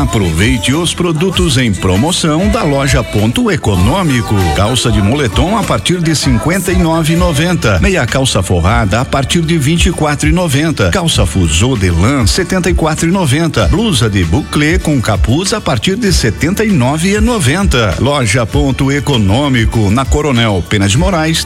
Aproveite os produtos em promoção da loja Ponto Econômico. Calça de moletom a partir de R$59,90. Meia calça forrada a partir de R$24,90. Calça fuso de lã R$74,90. Blusa de buclé com capuz a partir de R$79,90. Loja Ponto Econômico, na Coronel Pena de Moraes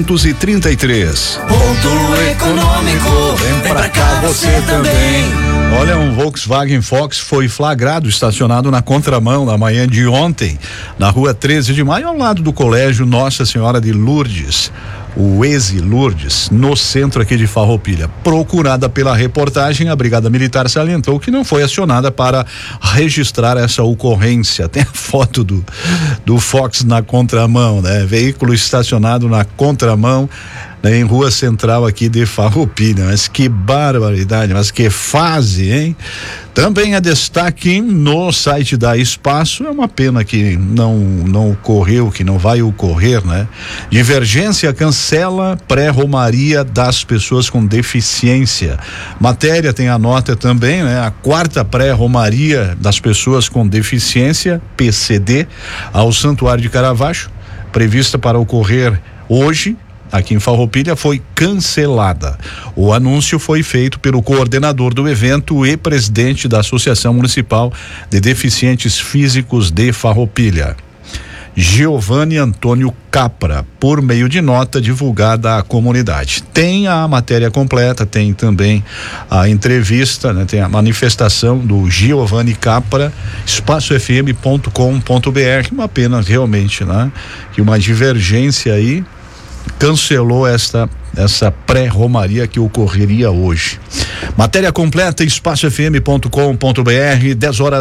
333. Ponto Econômico, vem pra cá você também. Olha, um Volkswagen Fox foi flagrado estacionado na contramão na manhã de ontem, na rua 13 de maio, ao lado do colégio Nossa Senhora de Lourdes, o ESI Lourdes, no centro aqui de Farroupilha. Procurada pela reportagem, a Brigada Militar salientou que não foi acionada para registrar essa ocorrência. Tem a foto do Fox na contramão, né? Veículo estacionado na contramão, em rua central aqui de Farroupilha. Mas que barbaridade, mas que fase, hein? Também é destaque no site da Espaço, é uma pena que não ocorreu, que não vai ocorrer, né? Divergência cancela pré-romaria das pessoas com deficiência. Matéria tem a nota também, né? A 4ª pré-romaria das pessoas com deficiência, PCD, ao Santuário de Caravaggio, prevista para ocorrer hoje, aqui em Farroupilha, foi cancelada. O anúncio foi feito pelo coordenador do evento e presidente da Associação Municipal de Deficientes Físicos de Farroupilha, Giovanni Antônio Capra, por meio de nota divulgada à comunidade. Tem a matéria completa, tem também a entrevista, né? Tem a manifestação do Giovanni Capra, espaçofm.com.br. Uma pena realmente, né? Que uma divergência aí cancelou essa pré-romaria que ocorreria hoje. Matéria completa, espaçofm.com.br.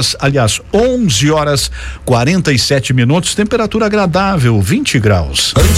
11 horas 47 minutos, temperatura agradável, 20 graus.